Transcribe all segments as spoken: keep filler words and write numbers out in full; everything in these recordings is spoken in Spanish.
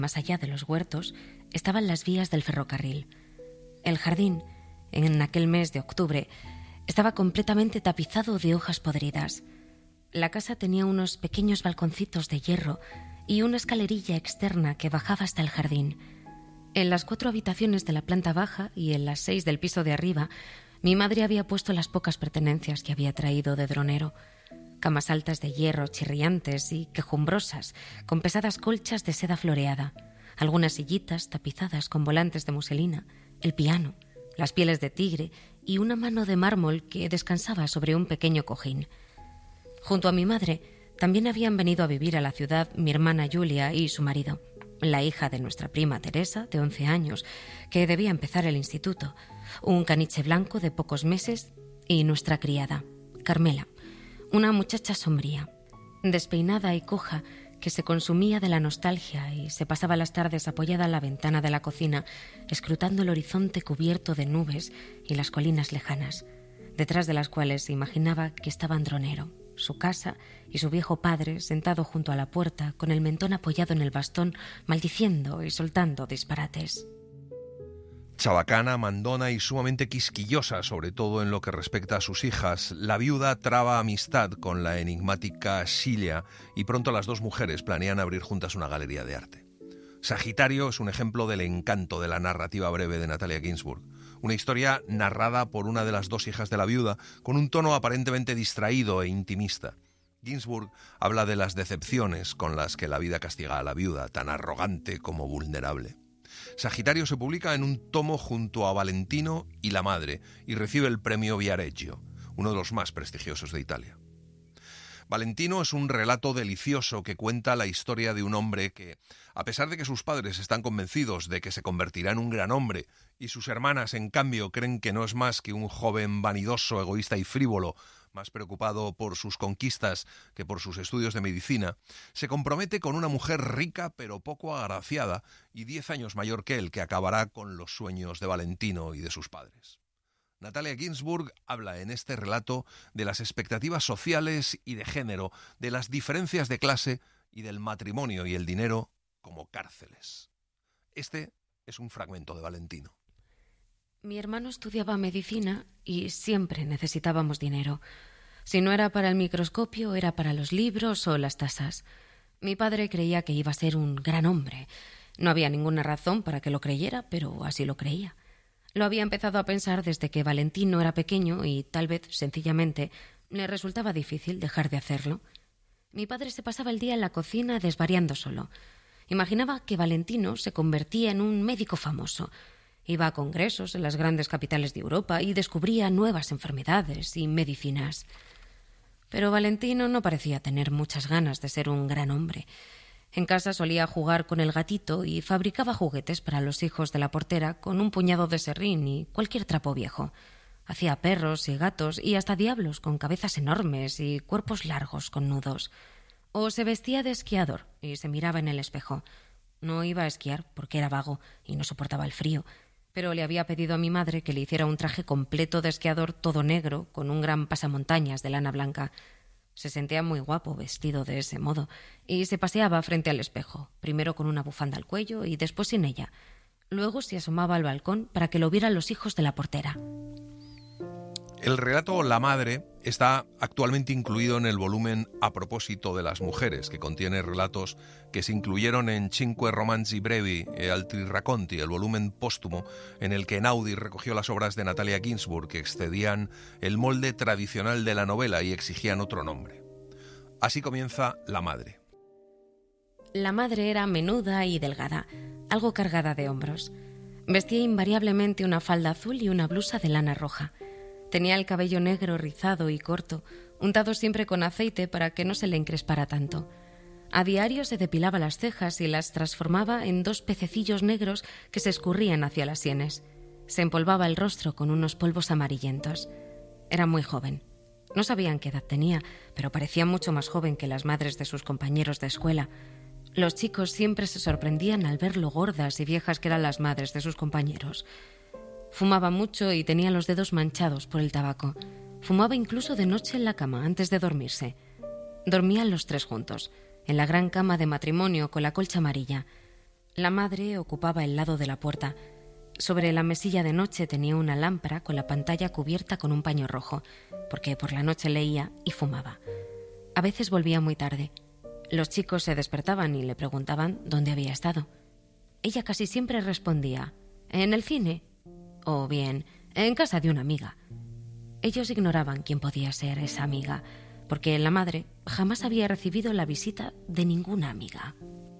Más allá de los huertos estaban las vías del ferrocarril. El jardín, en aquel mes de octubre, estaba completamente tapizado de hojas podridas. La casa tenía unos pequeños balconcitos de hierro y una escalerilla externa que bajaba hasta el jardín. En las cuatro habitaciones de la planta baja y en las seis del piso de arriba, mi madre había puesto las pocas pertenencias que había traído de Dronero. Camas altas de hierro chirriantes y quejumbrosas, con pesadas colchas de seda floreada, algunas sillitas tapizadas con volantes de muselina, el piano, las pieles de tigre y una mano de mármol que descansaba sobre un pequeño cojín. Junto a mi madre también habían venido a vivir a la ciudad mi hermana Julia y su marido, la hija de nuestra prima Teresa, de once años, que debía empezar el instituto, un caniche blanco de pocos meses y nuestra criada, Carmela, una muchacha sombría, despeinada y coja, que se consumía de la nostalgia y se pasaba las tardes apoyada a la ventana de la cocina, escrutando el horizonte cubierto de nubes y las colinas lejanas, detrás de las cuales se imaginaba que estaban Dronero, su casa y su viejo padre sentado junto a la puerta con el mentón apoyado en el bastón, maldiciendo y soltando disparates. Chabacana, mandona y sumamente quisquillosa, sobre todo en lo que respecta a sus hijas, la viuda traba amistad con la enigmática Cilia y pronto las dos mujeres planean abrir juntas una galería de arte. Sagitario es un ejemplo del encanto de la narrativa breve de Natalia Ginzburg, una historia narrada por una de las dos hijas de la viuda con un tono aparentemente distraído e intimista. Ginzburg habla de las decepciones con las que la vida castiga a la viuda, tan arrogante como vulnerable. Sagitario se publica en un tomo junto a Valentino y La Madre y recibe el premio Viareggio, uno de los más prestigiosos de Italia. Valentino es un relato delicioso que cuenta la historia de un hombre que, a pesar de que sus padres están convencidos de que se convertirá en un gran hombre y sus hermanas, en cambio, creen que no es más que un joven vanidoso, egoísta y frívolo, más preocupado por sus conquistas que por sus estudios de medicina, se compromete con una mujer rica pero poco agraciada y diez años mayor que él, que acabará con los sueños de Valentino y de sus padres. Natalia Ginzburg habla en este relato de las expectativas sociales y de género, de las diferencias de clase y del matrimonio y el dinero como cárceles. Este es un fragmento de Valentino. Mi hermano estudiaba medicina y siempre necesitábamos dinero. Si no era para el microscopio, era para los libros o las tasas. Mi padre creía que iba a ser un gran hombre. No había ninguna razón para que lo creyera, pero así lo creía. Lo había empezado a pensar desde que Valentino era pequeño y tal vez, sencillamente, le resultaba difícil dejar de hacerlo. Mi padre se pasaba el día en la cocina desvariando solo. Imaginaba que Valentino se convertía en un médico famoso. Iba a congresos en las grandes capitales de Europa y descubría nuevas enfermedades y medicinas. Pero Valentino no parecía tener muchas ganas de ser un gran hombre. En casa solía jugar con el gatito y fabricaba juguetes para los hijos de la portera con un puñado de serrín y cualquier trapo viejo. Hacía perros y gatos y hasta diablos con cabezas enormes y cuerpos largos con nudos. O se vestía de esquiador y se miraba en el espejo. No iba a esquiar porque era vago y no soportaba el frío, pero le había pedido a mi madre que le hiciera un traje completo de esquiador todo negro con un gran pasamontañas de lana blanca. Se sentía muy guapo vestido de ese modo y se paseaba frente al espejo, primero con una bufanda al cuello y después sin ella. Luego se asomaba al balcón para que lo vieran los hijos de la portera. El relato La Madre está actualmente incluido en el volumen A propósito de las mujeres, que contiene relatos que se incluyeron en Cinque Romanzi Brevi e Altri Racconti, el volumen póstumo en el que Einaudi recogió las obras de Natalia Ginzburg que excedían el molde tradicional de la novela y exigían otro nombre. Así comienza La Madre. La madre era menuda y delgada, algo cargada de hombros. Vestía invariablemente una falda azul y una blusa de lana roja. Tenía el cabello negro rizado y corto, untado siempre con aceite para que no se le encrespara tanto. A diario se depilaba las cejas y las transformaba en dos pececillos negros que se escurrían hacia las sienes. Se empolvaba el rostro con unos polvos amarillentos. Era muy joven. No sabían qué edad tenía, pero parecía mucho más joven que las madres de sus compañeros de escuela. Los chicos siempre se sorprendían al ver lo gordas y viejas que eran las madres de sus compañeros. Fumaba mucho y tenía los dedos manchados por el tabaco. Fumaba incluso de noche en la cama antes de dormirse. Dormían los tres juntos, en la gran cama de matrimonio con la colcha amarilla. La madre ocupaba el lado de la puerta. Sobre la mesilla de noche tenía una lámpara con la pantalla cubierta con un paño rojo, porque por la noche leía y fumaba. A veces volvía muy tarde. Los chicos se despertaban y le preguntaban dónde había estado. Ella casi siempre respondía: «¿En el cine?» o bien «en casa de una amiga». Ellos ignoraban quién podía ser esa amiga, porque la madre jamás había recibido la visita de ninguna amiga.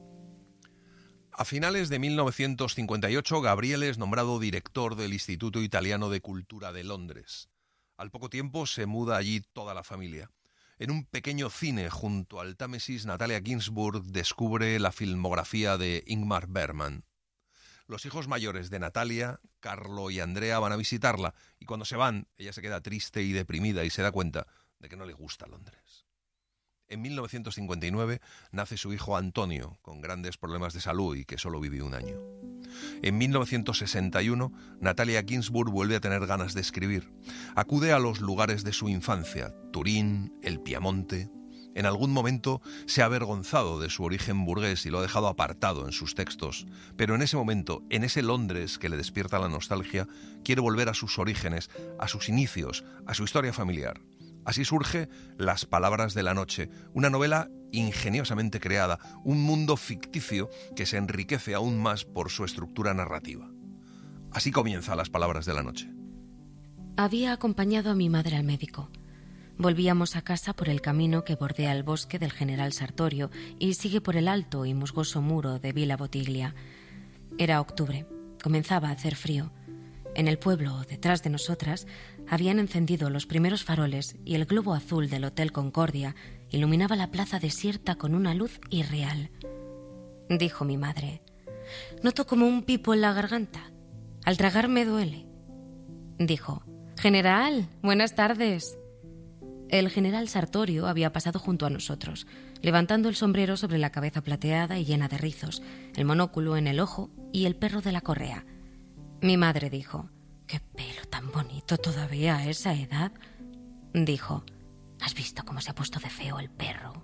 A finales de mil novecientos cincuenta y ocho, Gabriele es nombrado director del Instituto Italiano de Cultura de Londres. Al poco tiempo se muda allí toda la familia. En un pequeño cine junto al Támesis, Natalia Ginzburg descubre la filmografía de Ingmar Bergman. Los hijos mayores de Natalia, Carlo y Andrea, van a visitarla, y cuando se van, ella se queda triste y deprimida y se da cuenta de que no le gusta Londres. En mil novecientos cincuenta y nueve nace su hijo Antonio, con grandes problemas de salud y que solo vivió un año. En mil novecientos sesenta y uno, Natalia Ginzburg vuelve a tener ganas de escribir. Acude a los lugares de su infancia, Turín, el Piamonte. En algún momento se ha avergonzado de su origen burgués y lo ha dejado apartado en sus textos. Pero en ese momento, en ese Londres que le despierta la nostalgia, quiere volver a sus orígenes, a sus inicios, a su historia familiar. Así surge Las palabras de la noche, una novela ingeniosamente creada, un mundo ficticio que se enriquece aún más por su estructura narrativa. Así comienza Las palabras de la noche. Había acompañado a mi madre al médico. Volvíamos a casa por el camino que bordea el bosque del General Sartorio y sigue por el alto y musgoso muro de Villa Bottiglia. Era octubre, comenzaba a hacer frío. En el pueblo, detrás de nosotras, habían encendido los primeros faroles y el globo azul del Hotel Concordia iluminaba la plaza desierta con una luz irreal. Dijo mi madre: «Noto como un pipo en la garganta. Al tragar me duele». Dijo: «General, buenas tardes». El general Sartorio había pasado junto a nosotros, levantando el sombrero sobre la cabeza plateada y llena de rizos, el monóculo en el ojo y el perro de la correa. Mi madre dijo: «¿Qué pelo tan bonito todavía a esa edad?» Dijo: «¿Has visto cómo se ha puesto de feo el perro?»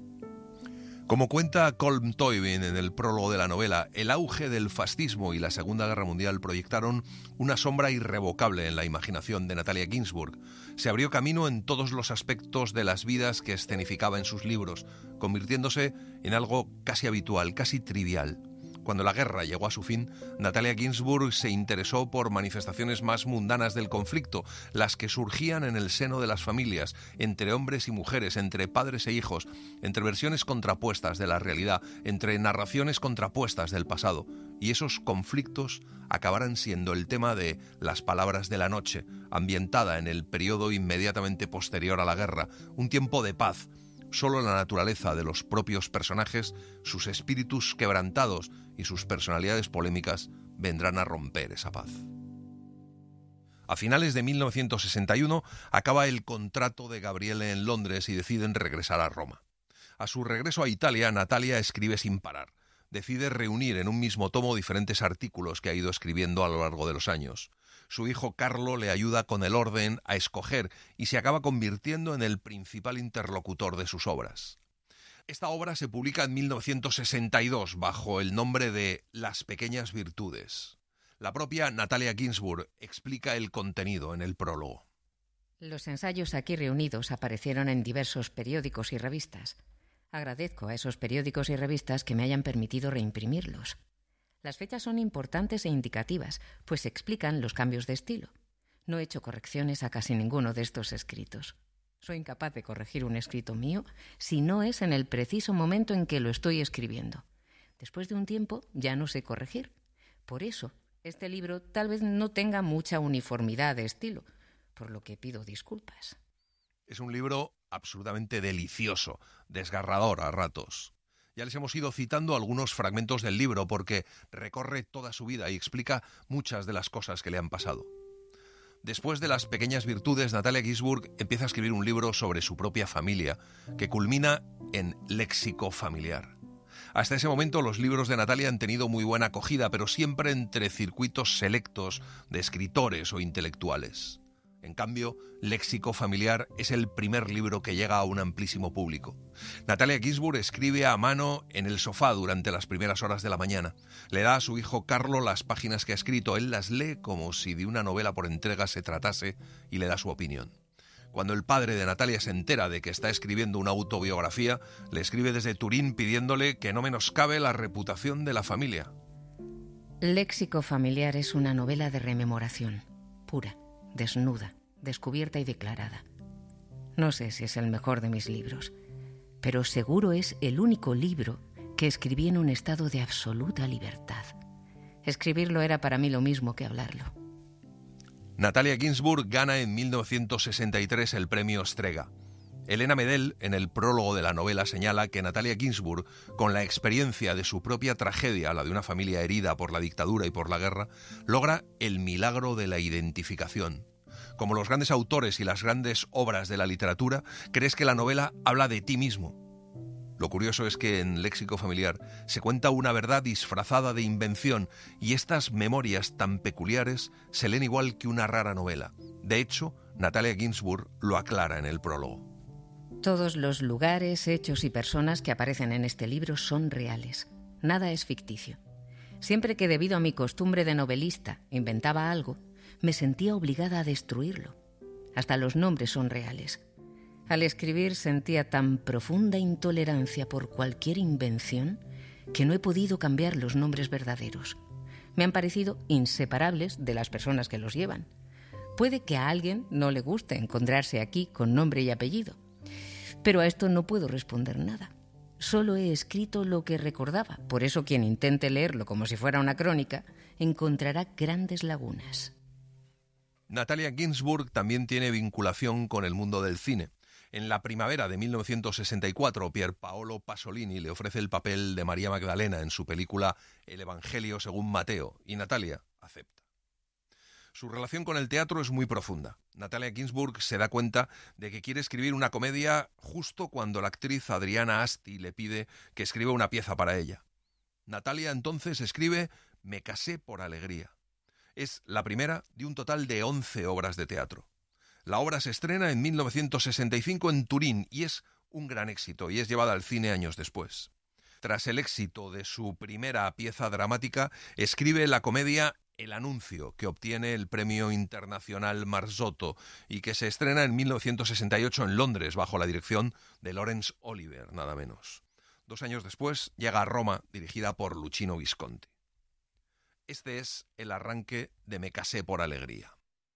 Como cuenta Colm Toibin en el prólogo de la novela, el auge del fascismo y la Segunda Guerra Mundial proyectaron una sombra irrevocable en la imaginación de Natalia Ginzburg. Se abrió camino en todos los aspectos de las vidas que escenificaba en sus libros, convirtiéndose en algo casi habitual, casi trivial. Cuando la guerra llegó a su fin, Natalia Ginzburg se interesó por manifestaciones más mundanas del conflicto, las que surgían en el seno de las familias, entre hombres y mujeres, entre padres e hijos, entre versiones contrapuestas de la realidad, entre narraciones contrapuestas del pasado. Y esos conflictos acabarán siendo el tema de Las palabras de la noche, ambientada en el periodo inmediatamente posterior a la guerra, un tiempo de paz. Solo la naturaleza de los propios personajes, sus espíritus quebrantados y sus personalidades polémicas vendrán a romper esa paz. A finales de mil novecientos sesenta y uno acaba el contrato de Gabriele en Londres y deciden regresar a Roma. A su regreso a Italia, Natalia escribe sin parar. Decide reunir en un mismo tomo diferentes artículos que ha ido escribiendo a lo largo de los años. Su hijo Carlo le ayuda con el orden, a escoger, y se acaba convirtiendo en el principal interlocutor de sus obras. Esta obra se publica en mil novecientos sesenta y dos bajo el nombre de Las pequeñas virtudes. La propia Natalia Ginzburg explica el contenido en el prólogo. Los ensayos aquí reunidos aparecieron en diversos periódicos y revistas. Agradezco a esos periódicos y revistas que me hayan permitido reimprimirlos. Las fechas son importantes e indicativas, pues explican los cambios de estilo. No he hecho correcciones a casi ninguno de estos escritos. Soy incapaz de corregir un escrito mío si no es en el preciso momento en que lo estoy escribiendo. Después de un tiempo ya no sé corregir. Por eso, este libro tal vez no tenga mucha uniformidad de estilo, por lo que pido disculpas. Es un libro absolutamente delicioso, desgarrador a ratos. Ya les hemos ido citando algunos fragmentos del libro porque recorre toda su vida y explica muchas de las cosas que le han pasado. Después de Las pequeñas virtudes, Natalia Ginzburg empieza a escribir un libro sobre su propia familia, que culmina en Léxico familiar. Hasta ese momento los libros de Natalia han tenido muy buena acogida, pero siempre entre circuitos selectos de escritores o intelectuales. En cambio, Léxico familiar es el primer libro que llega a un amplísimo público. Natalia Ginzburg escribe a mano en el sofá durante las primeras horas de la mañana. Le da a su hijo Carlo las páginas que ha escrito. Él las lee como si de una novela por entrega se tratase y le da su opinión. Cuando el padre de Natalia se entera de que está escribiendo una autobiografía, le escribe desde Turín pidiéndole que no menoscabe la reputación de la familia. Léxico familiar es una novela de rememoración, pura, desnuda, descubierta y declarada. No sé si es el mejor de mis libros, pero seguro es el único libro que escribí en un estado de absoluta libertad. Escribirlo era para mí lo mismo que hablarlo. Natalia Ginzburg gana en mil novecientos sesenta y tres el premio Strega. Elena Medel, en el prólogo de la novela, señala que Natalia Ginzburg, con la experiencia de su propia tragedia, la de una familia herida por la dictadura y por la guerra, logra el milagro de la identificación. Como los grandes autores y las grandes obras de la literatura, crees que la novela habla de ti mismo. Lo curioso es que en Léxico familiar se cuenta una verdad disfrazada de invención y estas memorias tan peculiares se leen igual que una rara novela. De hecho, Natalia Ginzburg lo aclara en el prólogo. Todos los lugares, hechos y personas que aparecen en este libro son reales. Nada es ficticio. Siempre que, debido a mi costumbre de novelista, inventaba algo, me sentía obligada a destruirlo. Hasta los nombres son reales. Al escribir sentía tan profunda intolerancia por cualquier invención que no he podido cambiar los nombres verdaderos. Me han parecido inseparables de las personas que los llevan. Puede que a alguien no le guste encontrarse aquí con nombre y apellido, pero a esto no puedo responder nada. Solo he escrito lo que recordaba, por eso quien intente leerlo como si fuera una crónica encontrará grandes lagunas. Natalia Ginzburg también tiene vinculación con el mundo del cine. En la primavera de mil novecientos sesenta y cuatro, Pier Paolo Pasolini le ofrece el papel de María Magdalena en su película El Evangelio según Mateo, y Natalia acepta. Su relación con el teatro es muy profunda. Natalia Ginzburg se da cuenta de que quiere escribir una comedia justo cuando la actriz Adriana Asti le pide que escriba una pieza para ella. Natalia entonces escribe Me casé por alegría. Es la primera de un total de once obras de teatro. La obra se estrena en mil novecientos sesenta y cinco en Turín y es un gran éxito y es llevada al cine años después. Tras el éxito de su primera pieza dramática, escribe la comedia El Anuncio, que obtiene el Premio Internacional Marzotto y que se estrena en mil novecientos sesenta y ocho en Londres bajo la dirección de Laurence Olivier, nada menos. Dos años después llega a Roma, dirigida por Luchino Visconti. Este es el arranque de Me casé por alegría.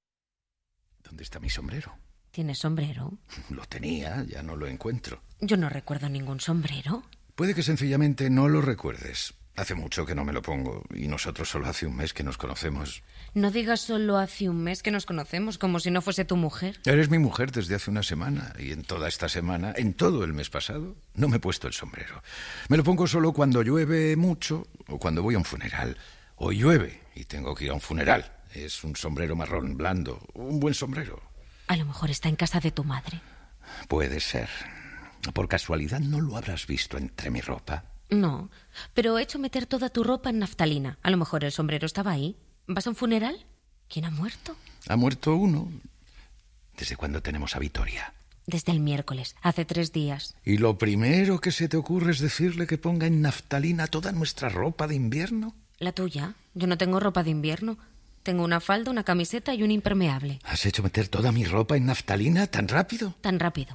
¿Dónde está mi sombrero? ¿Tienes sombrero? Lo tenía, ya no lo encuentro. Yo no recuerdo ningún sombrero. Puede que sencillamente no lo recuerdes. Hace mucho que no me lo pongo y nosotros solo hace un mes que nos conocemos. No digas solo hace un mes que nos conocemos, como si no fuese tu mujer. Eres mi mujer desde hace una semana y en toda esta semana, en todo el mes pasado, no me he puesto el sombrero. Me lo pongo solo cuando llueve mucho o cuando voy a un funeral. Hoy llueve y tengo que ir a un funeral. Es un sombrero marrón blando, un buen sombrero. A lo mejor está en casa de tu madre. Puede ser. ¿Por casualidad no lo habrás visto entre mi ropa? No, pero he hecho meter toda tu ropa en naftalina. A lo mejor el sombrero estaba ahí. ¿Vas a un funeral? ¿Quién ha muerto? Ha muerto uno. ¿Desde cuándo tenemos a Vitoria? Desde el miércoles, hace tres días. ¿Y lo primero que se te ocurre es decirle que ponga en naftalina toda nuestra ropa de invierno? La tuya. Yo no tengo ropa de invierno. Tengo una falda, una camiseta y un impermeable. ¿Has hecho meter toda mi ropa en naftalina tan rápido? Tan rápido.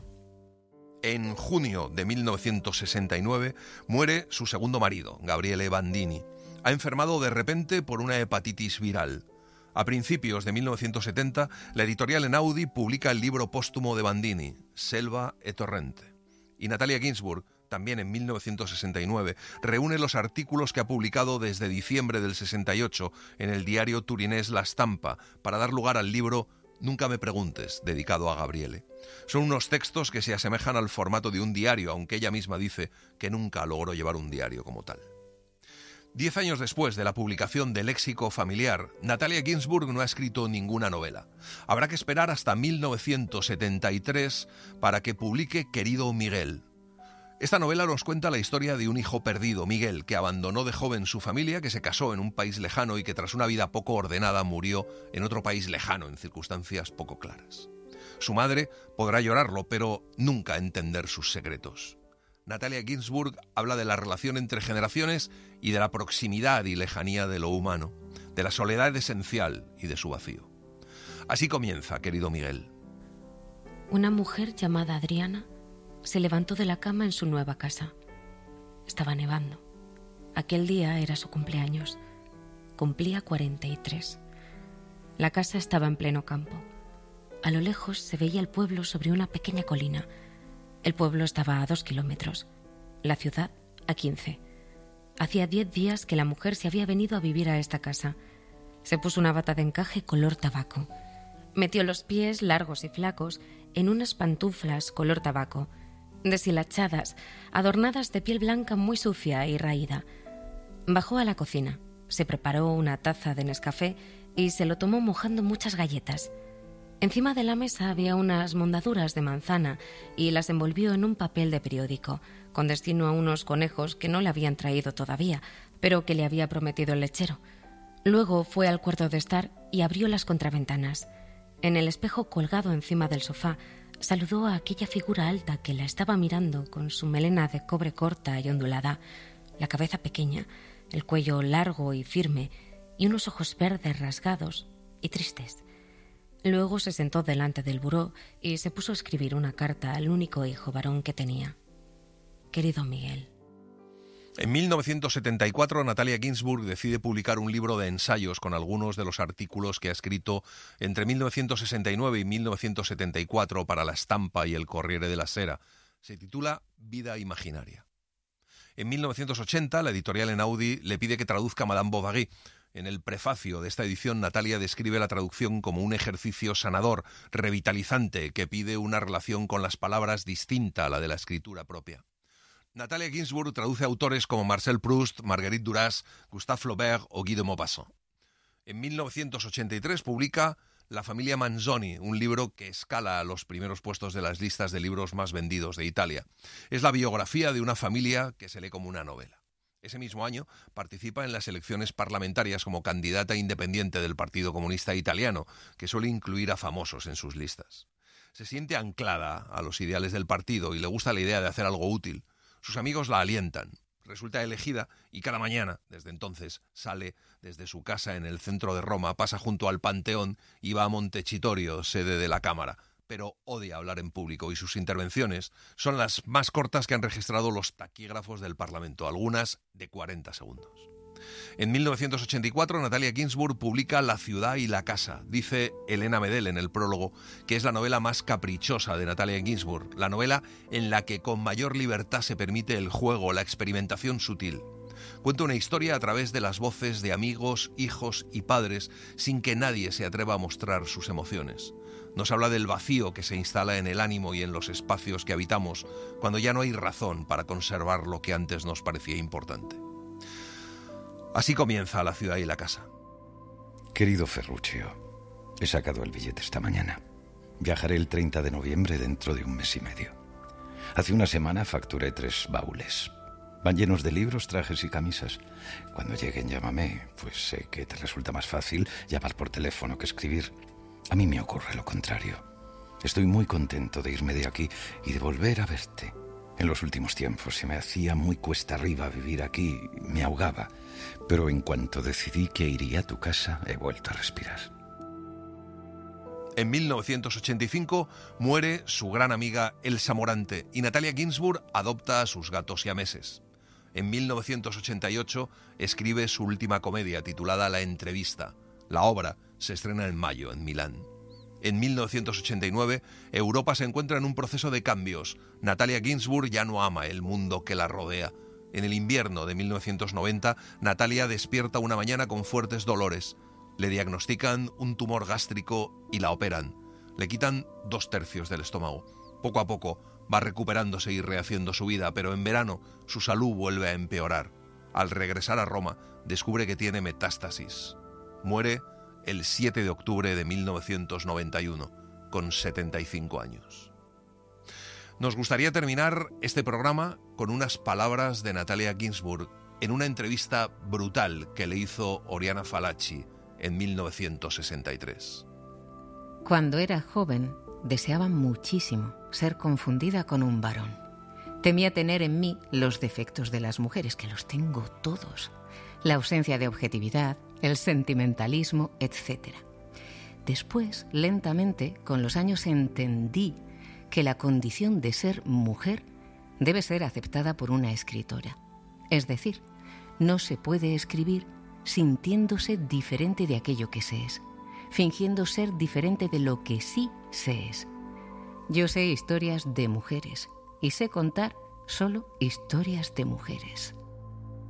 En junio de mil novecientos sesenta y nueve muere su segundo marido, Gabriele Bandini. Ha enfermado de repente por una hepatitis viral. A principios de mil novecientos setenta, la editorial Einaudi publica el libro póstumo de Bandini, Selva e Torrente. Y Natalia Ginzburg, también en mil novecientos sesenta y nueve, reúne los artículos que ha publicado desde diciembre del sesenta y ocho en el diario turinés La Stampa para dar lugar al libro Nunca me preguntes, dedicado a Gabriele. Son unos textos que se asemejan al formato de un diario, aunque ella misma dice que nunca logró llevar un diario como tal. Diez años después de la publicación de Léxico familiar, Natalia Ginzburg no ha escrito ninguna novela. Habrá que esperar hasta mil novecientos setenta y tres para que publique Querido Miguel. Esta novela nos cuenta la historia de un hijo perdido, Miguel, que abandonó de joven su familia, que se casó en un país lejano y que tras una vida poco ordenada murió en otro país lejano, en circunstancias poco claras. Su madre podrá llorarlo, pero nunca entender sus secretos. Natalia Ginzburg habla de la relación entre generaciones y de la proximidad y lejanía de lo humano, de la soledad esencial y de su vacío. Así comienza, querido Miguel. Una mujer llamada Adriana se levantó de la cama en su nueva casa. Estaba nevando. Aquel día era su cumpleaños. Cumplía cuarenta y tres. La casa estaba en pleno campo. A lo lejos se veía el pueblo sobre una pequeña colina. El pueblo estaba a dos kilómetros, la ciudad a quince. Hacía diez días que la mujer se había venido a vivir a esta casa. Se puso una bata de encaje color tabaco. Metió los pies, largos y flacos, en unas pantuflas color tabaco, deshilachadas, adornadas de piel blanca muy sucia y raída. Bajó a la cocina, se preparó una taza de Nescafé y se lo tomó mojando muchas galletas. Encima de la mesa había unas mondaduras de manzana y las envolvió en un papel de periódico, con destino a unos conejos que no le habían traído todavía, pero que le había prometido el lechero. Luego fue al cuarto de estar y abrió las contraventanas. En el espejo colgado encima del sofá, saludó a aquella figura alta que la estaba mirando con su melena de cobre corta y ondulada, la cabeza pequeña, el cuello largo y firme y unos ojos verdes rasgados y tristes. Luego se sentó delante del buró y se puso a escribir una carta al único hijo varón que tenía. Querido Miguel. En mil novecientos setenta y cuatro, Natalia Ginzburg decide publicar un libro de ensayos con algunos de los artículos que ha escrito entre mil novecientos sesenta y nueve y mil novecientos setenta y cuatro para La Stampa y El Corriere della Sera. Se titula Vida imaginaria. En mil novecientos ochenta, la editorial Einaudi le pide que traduzca a Madame Bovary. En el prefacio de esta edición, Natalia describe la traducción como un ejercicio sanador, revitalizante, que pide una relación con las palabras distinta a la de la escritura propia. Natalia Ginzburg traduce autores como Marcel Proust, Marguerite Duras, Gustave Flaubert o Guy de Maupassant. En mil novecientos ochenta y tres publica La familia Manzoni, un libro que escala a los primeros puestos de las listas de libros más vendidos de Italia. Es la biografía de una familia que se lee como una novela. Ese mismo año participa en las elecciones parlamentarias como candidata independiente del Partido Comunista Italiano, que suele incluir a famosos en sus listas. Se siente anclada a los ideales del partido y le gusta la idea de hacer algo útil. Sus amigos la alientan. Resulta elegida y cada mañana, desde entonces, sale desde su casa en el centro de Roma, pasa junto al Panteón y va a Montecitorio, sede de la Cámara. Pero odia hablar en público y sus intervenciones son las más cortas que han registrado los taquígrafos del Parlamento, algunas de cuarenta segundos. En mil novecientos ochenta y cuatro, Natalia Ginzburg publica La ciudad y la casa. Dice Elena Medel en el prólogo que es la novela más caprichosa de Natalia Ginzburg, la novela en la que con mayor libertad se permite el juego, la experimentación sutil. Cuenta una historia a través de las voces de amigos, hijos y padres, sin que nadie se atreva a mostrar sus emociones. Nos habla del vacío que se instala en el ánimo y en los espacios que habitamos, cuando ya no hay razón para conservar lo que antes nos parecía importante. Así comienza La ciudad y la casa. Querido Ferruccio, he sacado el billete esta mañana. Viajaré el treinta de noviembre dentro de un mes y medio. Hace una semana facturé tres baúles. Van llenos de libros, trajes y camisas. Cuando lleguen llámame, pues sé que te resulta más fácil llamar por teléfono que escribir. A mí me ocurre lo contrario. Estoy muy contento de irme de aquí y de volver a verte. En los últimos tiempos se me hacía muy cuesta arriba vivir aquí, me ahogaba. Pero en cuanto decidí que iría a tu casa, he vuelto a respirar. En mil novecientos ochenta y cinco muere su gran amiga Elsa Morante y Natalia Ginzburg adopta a sus gatos siameses. En mil novecientos ochenta y ocho escribe su última comedia titulada La entrevista. La obra se estrena en mayo en Milán. En mil novecientos ochenta y nueve, Europa se encuentra en un proceso de cambios. Natalia Ginzburg ya no ama el mundo que la rodea. En el invierno de mil novecientos noventa, Natalia despierta una mañana con fuertes dolores. Le diagnostican un tumor gástrico y la operan. Le quitan dos tercios del estómago. Poco a poco va recuperándose y rehaciendo su vida, pero en verano su salud vuelve a empeorar. Al regresar a Roma, descubre que tiene metástasis. Muere el siete de octubre de mil novecientos noventa y uno, con setenta y cinco años. Nos gustaría terminar este programa con unas palabras de Natalia Ginzburg en una entrevista brutal que le hizo Oriana Fallaci en mil novecientos sesenta y tres. Cuando era joven, deseaba muchísimo ser confundida con un varón. Temía tener en mí los defectos de las mujeres, que los tengo todos. La ausencia de objetividad, el sentimentalismo, etcétera. Después, lentamente, con los años entendí que la condición de ser mujer debe ser aceptada por una escritora. Es decir, no se puede escribir sintiéndose diferente de aquello que se es, fingiendo ser diferente de lo que sí se es. Yo sé historias de mujeres y sé contar solo historias de mujeres.